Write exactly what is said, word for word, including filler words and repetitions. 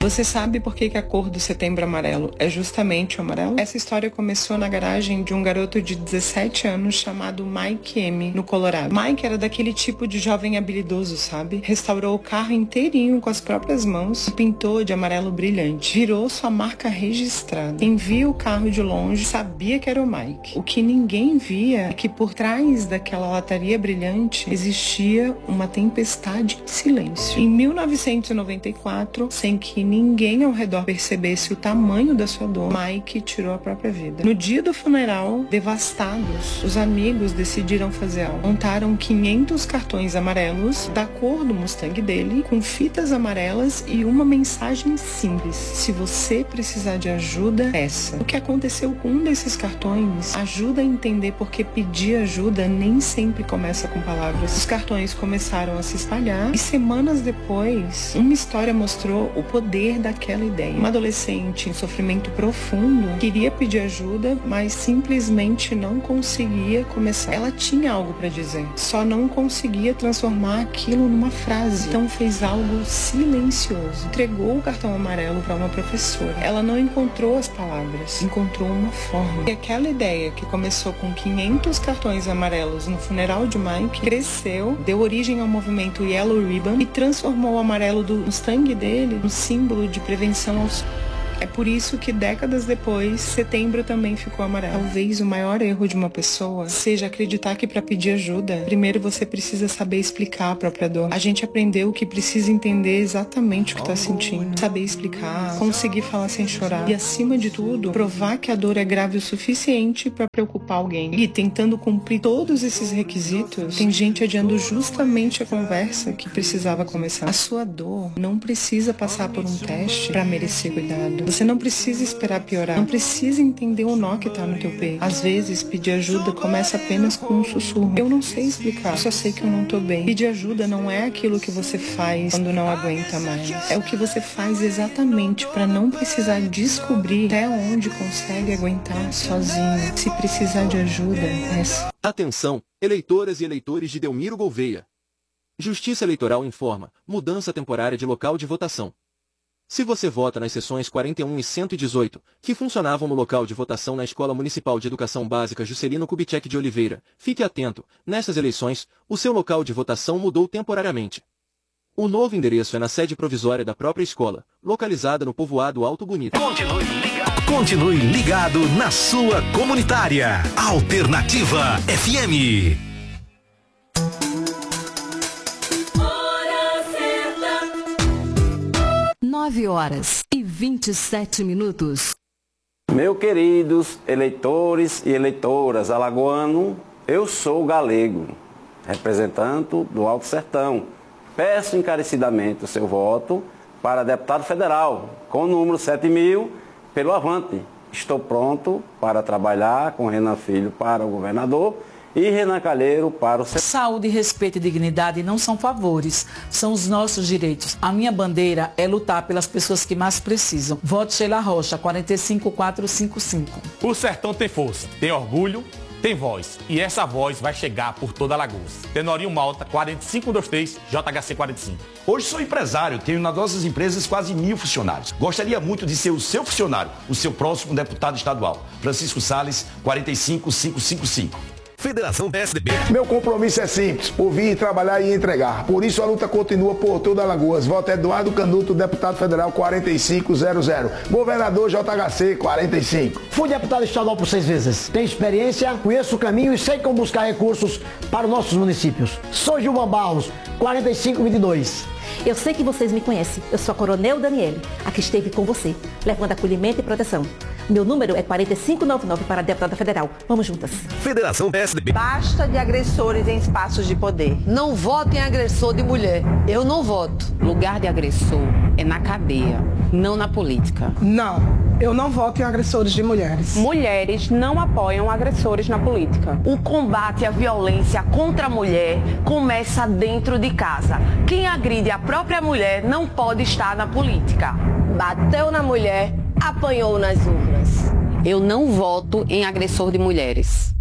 Você sabe por que, que a cor do Setembro Amarelo é justamente o amarelo? Essa história começou na garagem de um garoto de dezessete anos chamado Mike M, no Colorado. Mike era daquele tipo de jovem habilidoso, sabe? Restaurou o carro inteirinho com as próprias mãos e pintou de amarelo brilhante. Virou sua marca registrada. Quem via o carro de longe sabia que era o Mike. O que ninguém via é que por trás daquela lataria brilhante existia uma tempestade de silêncio. Em mil novecentos e noventa e quatro, sem que ninguém ao redor percebesse o tamanho da sua dor, Mike tirou a própria vida. No dia do funeral, devastados, os amigos decidiram fazer algo. Montaram quinhentos cartões amarelos da cor do Mustang dele, com fitas amarelas e uma mensagem simples: se você precisar de ajuda, peça. O que aconteceu com um desses cartões ajuda a entender porque pedir ajuda nem sempre começa com palavras. Os cartões começaram a se espalhar e semanas depois, uma história mostrou o poder daquela ideia. Uma adolescente em sofrimento profundo queria pedir ajuda, mas simplesmente não conseguia começar. Ela tinha algo para dizer, só não conseguia transformar aquilo numa frase. Então fez algo silencioso. Entregou o cartão amarelo para uma professora. Ela não encontrou as palavras, encontrou uma forma. E aquela ideia que começou com quinhentos cartões amarelos no funeral de Mike cresceu, deu origem ao movimento Yellow Ribbon e transformou o amarelo do Mustang dele no símbolo de prevenção ao suicídio. É por isso que décadas depois, setembro também ficou amarelo. Talvez o maior erro de uma pessoa seja acreditar que para pedir ajuda, primeiro você precisa saber explicar a própria dor. A gente aprendeu que precisa entender exatamente o que está sentindo, saber explicar, conseguir falar sem chorar e, acima de tudo, provar que a dor é grave o suficiente para preocupar alguém. E tentando cumprir todos esses requisitos, tem gente adiando justamente a conversa que precisava começar. A sua dor não precisa passar por um teste para merecer cuidado. Você não precisa esperar piorar, não precisa entender o nó que tá no teu peito. Às vezes, pedir ajuda começa apenas com um sussurro: eu não sei explicar, eu só sei que eu não tô bem. Pedir ajuda não é aquilo que você faz quando não aguenta mais. É o que você faz exatamente para não precisar descobrir até onde consegue aguentar sozinho. Se precisar de ajuda, peça. Atenção, eleitoras e eleitores de Delmiro Gouveia. Justiça Eleitoral informa: mudança temporária de local de votação. Se você vota nas seções quarenta e um e cento e dezoito, que funcionavam no local de votação na Escola Municipal de Educação Básica Juscelino Kubitschek de Oliveira, fique atento: nessas eleições, o seu local de votação mudou temporariamente. O novo endereço é na sede provisória da própria escola, localizada no povoado Alto Bonito. Continue ligado. Continue ligado na sua comunitária. Alternativa F M. nove horas e vinte e sete minutos. Meus queridos eleitores e eleitoras alagoano, eu sou galego, representante do Alto Sertão. Peço encarecidamente o seu voto para deputado federal, com o número sete mil, pelo Avante. Estou pronto para trabalhar com Renan Filho para o governador e Renan Calheiro para o... Saúde, respeito e dignidade não são favores, são os nossos direitos. A minha bandeira é lutar pelas pessoas que mais precisam. Vote Sheila Rocha, quatro cinco quatro cinco cinco. O Sertão tem força, tem orgulho, tem voz. E essa voz vai chegar por toda Alagoas. Tenorinho Malta, quatro cinco dois três, J H C quarenta e cinco. Hoje sou empresário, tenho nas nossas empresas quase mil funcionários. Gostaria muito de ser o seu funcionário, o seu próximo deputado estadual. Francisco Salles, quatro cinco cinco cinco cinco. Federação P S D B. Meu compromisso é simples: ouvir, trabalhar e entregar. Por isso a luta continua por toda Alagoas. Voto Eduardo Canuto, deputado federal quatro cinco zero zero. Governador J H C quarenta e cinco. Fui deputado estadual por seis vezes. Tenho experiência, conheço o caminho e sei como buscar recursos para os nossos municípios. Sou Gilma Barros, quatro cinco dois dois. Eu sei que vocês me conhecem. Eu sou a Coronel Daniele, a que esteve com você, levando acolhimento e proteção. Meu número é quatro cinco nove nove para a deputada federal. Vamos juntas. Federação P S D B. Basta de agressores em espaços de poder. Não vote em agressor de mulher. Eu não voto. Lugar de agressor é na cadeia, não na política. Não, eu não voto em agressores de mulheres. Mulheres não apoiam agressores na política. O combate à violência contra a mulher começa dentro de casa. Quem agride a própria mulher não pode estar na política. Bateu na mulher, apanhou nas urnas. Eu não voto em agressor de mulheres.